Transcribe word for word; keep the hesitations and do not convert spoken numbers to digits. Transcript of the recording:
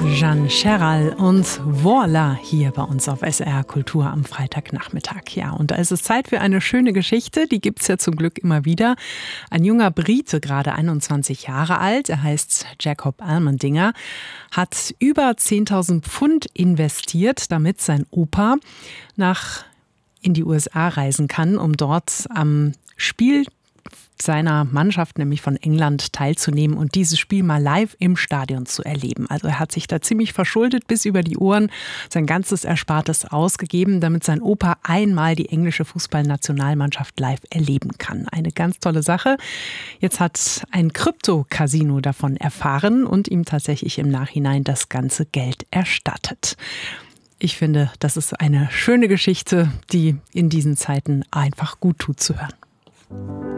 Jeanne Scherral und Voila hier bei uns auf S R R Kultur am Freitagnachmittag. Ja, und da ist es Zeit für eine schöne Geschichte, die gibt es ja zum Glück immer wieder. Ein junger Brite, gerade einundzwanzig Jahre alt, er heißt Jacob Allmendinger, hat über zehntausend Pfund investiert, damit sein Opa nach in die U S A reisen kann, um dort am Spiel seiner Mannschaft, nämlich von England, teilzunehmen und dieses Spiel mal live im Stadion zu erleben. Also er hat sich da ziemlich verschuldet, bis über die Ohren, sein ganzes Erspartes ausgegeben, damit sein Opa einmal die englische Fußballnationalmannschaft live erleben kann. Eine ganz tolle Sache. Jetzt hat ein Krypto-Casino davon erfahren und ihm tatsächlich im Nachhinein das ganze Geld erstattet. Ich finde, das ist eine schöne Geschichte, die in diesen Zeiten einfach gut tut zu hören.